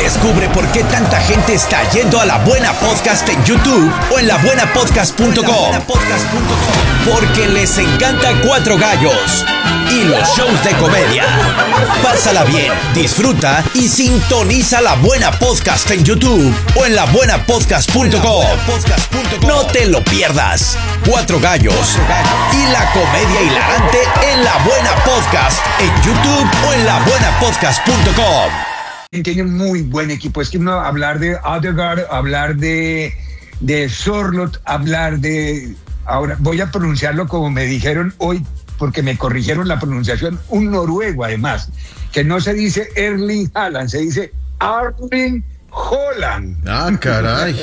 Descubre por qué tanta gente está yendo a La Buena Podcast en YouTube o en labuenapodcast.com. Porque les encanta Cuatro Gallos y los shows de comedia. Pásala bien, disfruta y sintoniza La Buena Podcast en YouTube o en labuenapodcast.com. No te lo pierdas. Cuatro Gallos y la comedia hilarante en La Buena Podcast en YouTube o en labuenapodcast.com. Tiene muy buen equipo. Es que uno hablar de Odegaard, hablar de Sorloth, hablar de... Ahora voy a pronunciarlo como me dijeron hoy, porque me corrigieron la pronunciación, un noruego además, que no se dice Erling Haaland, se dice Erling Haaland. Ah, caray.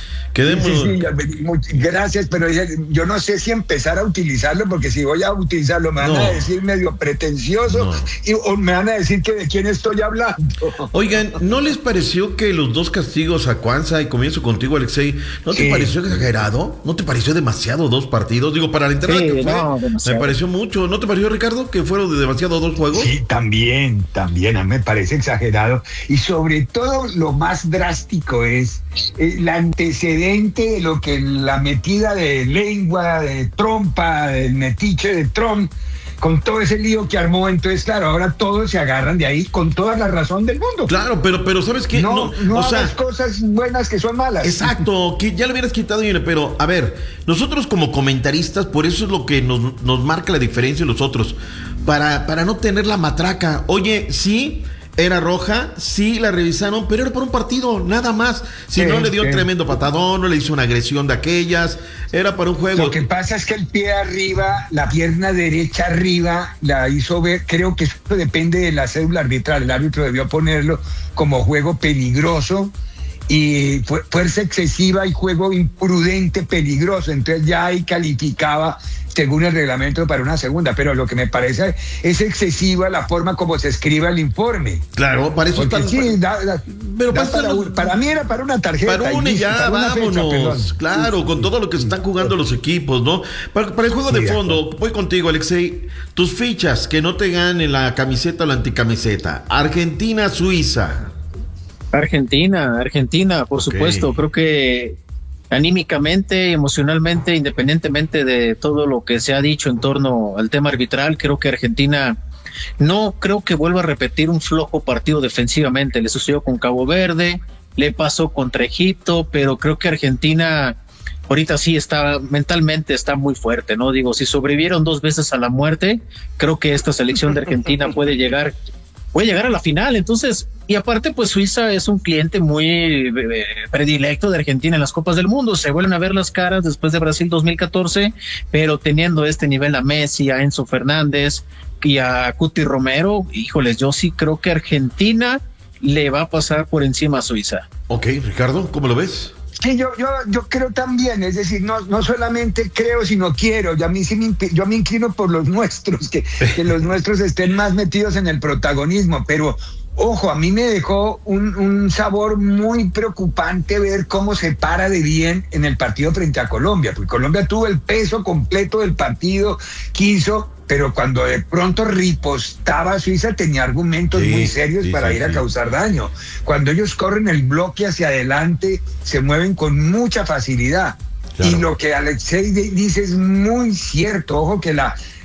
Sí, gracias, pero yo no sé si empezar a utilizarlo, porque si voy a utilizarlo me van a decir medio pretencioso o me van a decir que de quién estoy hablando. Oigan, ¿no les pareció que los dos castigos a Cuanza, y comienzo contigo, Alexei, ¿no te pareció exagerado? ¿No te pareció demasiado dos partidos? Digo, para la entrada que fue, me pareció mucho. ¿No te pareció, Ricardo, que fueron de demasiado dos juegos? Sí, también, a mí me parece exagerado. Y sobre todo lo más drástico es el antecedente de lo que la metida de lengua, de trompa, del metiche de Trump, con todo ese lío que armó. Entonces, claro, ahora todos se agarran de ahí con toda la razón del mundo. Claro, pero ¿sabes qué? No hagas cosas buenas que son malas. Exacto, que ya lo hubieras quitado, pero a ver, nosotros como comentaristas, por eso es lo que nos marca la diferencia de los otros, para no tener la matraca. Oye, sí, era roja, sí la revisaron, pero era por un partido, nada más. Si no le dio un tremendo patadón, no le hizo una agresión de aquellas, era para un juego. Lo que pasa es que el pie arriba, la pierna derecha arriba, la hizo ver. Creo que eso depende de la cédula arbitral. El árbitro debió ponerlo como juego peligroso y fuerza excesiva y juego imprudente peligroso. Entonces ya ahí calificaba según el reglamento para una segunda, pero lo que me parece es excesiva la forma como se escribe el informe. Claro, para eso está. Sí, pero para mí era para una tarjeta. Para una y ya, vámonos. Claro, con todo lo que se están jugando los equipos, ¿no? Para el juego de fondo, voy contigo, Alexei. Tus fichas que no te ganen la camiseta o la anticamiseta. Argentina, Suiza. Argentina, por supuesto. Creo que anímicamente, emocionalmente, independientemente de todo lo que se ha dicho en torno al tema arbitral, creo que Argentina no creo que vuelva a repetir un flojo partido defensivamente. Le sucedió con Cabo Verde, le pasó contra Egipto, pero creo que Argentina ahorita sí mentalmente está muy fuerte, ¿no? Digo, si sobrevivieron 2 veces a la muerte, creo que esta selección de Argentina puede llegar a la final. Entonces, y aparte, pues Suiza es un cliente muy predilecto de Argentina en las Copas del Mundo. Se vuelven a ver las caras después de Brasil 2014, pero teniendo este nivel a Messi, a Enzo Fernández y a Cuti Romero, híjoles, yo sí creo que Argentina le va a pasar por encima a Suiza. Ok, Ricardo, ¿cómo lo ves? Sí, yo creo también, es decir, no solamente creo, sino quiero. Yo me inclino por los nuestros, que los nuestros estén más metidos en el protagonismo, pero ojo, a mí me dejó un sabor muy preocupante ver cómo se para de bien en el partido frente a Colombia, porque Colombia tuvo el peso completo del partido, quiso, pero cuando de pronto ripostaba Suiza tenía argumentos muy serios para ir a causar daño. Cuando ellos corren el bloque hacia adelante, se mueven con mucha facilidad. Claro. Y lo que Alexei dice es muy cierto. Ojo que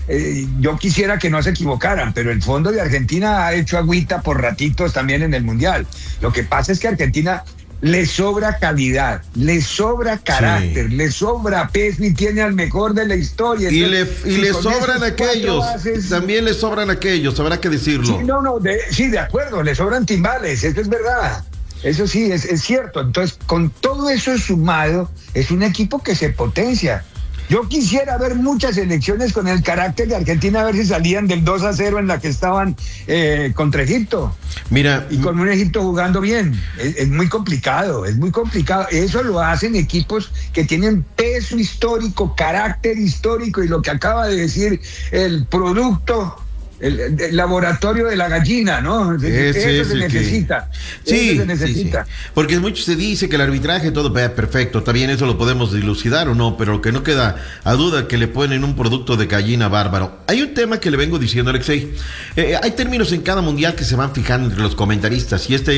yo quisiera que no se equivocaran, pero el fondo de Argentina ha hecho agüita por ratitos también en el Mundial. Lo que pasa es que a Argentina le sobra calidad, le sobra carácter, le sobra peso y tiene al mejor de la historia. Entonces, y le sobran aquellos, también le sobran aquellos, habrá que decirlo. Sí, de acuerdo, le sobran timbales, eso es verdad. Eso sí, es cierto. Entonces, con todo eso sumado, es un equipo que se potencia. Yo quisiera ver muchas elecciones con el carácter de Argentina, a ver si salían del 2-0 en la que estaban contra Egipto. Mira, y con un Egipto jugando bien. Es muy complicado, es muy complicado. Eso lo hacen equipos que tienen peso histórico, carácter histórico, y lo que acaba de decir el producto, el laboratorio de la gallina, ¿no? Eso se necesita. Sí, eso se necesita. Sí. Porque mucho se dice que el arbitraje, todo perfecto, está bien, eso lo podemos dilucidar o no, pero lo que no queda a duda que le ponen un producto de gallina bárbaro. Hay un tema que le vengo diciendo, Alexei. Hay términos en cada mundial que se van fijando entre los comentaristas, y